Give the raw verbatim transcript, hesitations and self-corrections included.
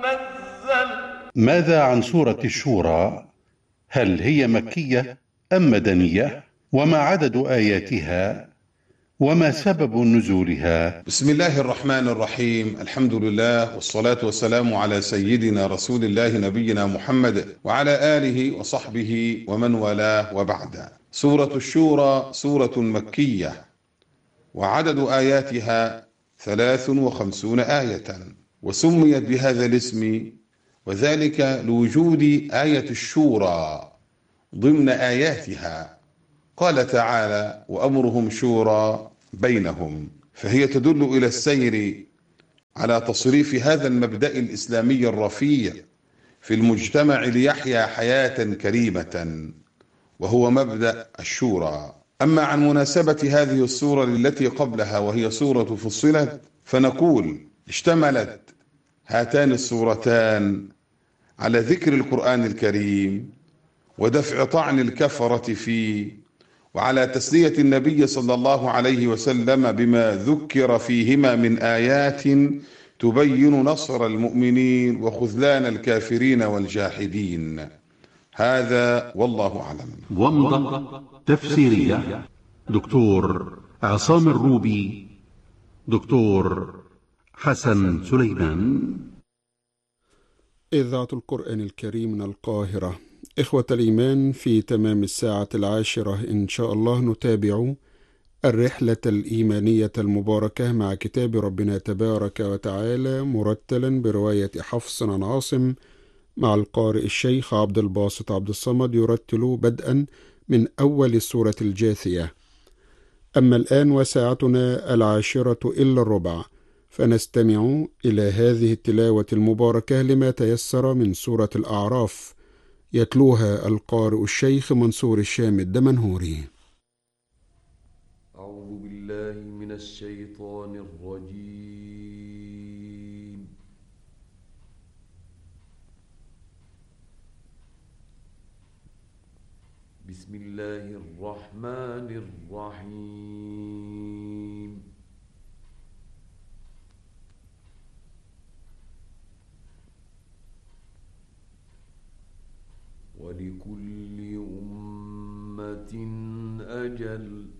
ماذا عن سورة الشورى؟ هل هي مكية أم مدنية؟ وما عدد آياتها؟ وما سبب نزولها؟ بسم الله الرحمن الرحيم. الحمد لله والصلاة والسلام على سيدنا رسول الله نبينا محمد وعلى آله وصحبه ومن والاه، وبعد. سورة الشورى سورة مكية، وعدد آياتها ثلاث وخمسون آية، وسميت بهذا الاسم وذلك لوجود آية الشورى ضمن آياتها. قال تعالى: وأمرهم شورى بينهم، فهي تدل إلى السير على تصريف هذا المبدأ الإسلامي الرفيع في المجتمع ليحيا حياة كريمة، وهو مبدأ الشورى. أما عن مناسبة هذه السورة التي قبلها وهي سورة فصلت، فنقول اشتملت هاتان السورتان على ذكر القرآن الكريم ودفع طعن الكفرة فيه، وعلى تسلية النبي صلى الله عليه وسلم بما ذكر فيهما من آيات تبين نصر المؤمنين وخذلان الكافرين والجاحدين. هذا والله أعلم. ومضة تفسيرية دكتور عصام الروبي، دكتور حسن سليمان. إذاعة القرآن الكريم من القاهرة. إخوة الإيمان، في تمام الساعة العاشرة إن شاء الله نتابع الرحلة الإيمانية المباركة مع كتاب ربنا تبارك وتعالى، مرتلا برواية حفص عن عاصم، مع القارئ الشيخ عبد الباسط عبد الصمد، يرتل بدءا من أول سورة الجاثية. أما الآن وساعتنا العاشرة إلا الربع، فنستمع إلى هذه التلاوة المباركة لما تيسر من سورة الأعراف، يتلوها القارئ الشيخ منصور الشام الدمنهوري. أعوذ بالله من الشيطان الرجيم. بسم الله الرحمن الرحيم. ولكل أمة أجل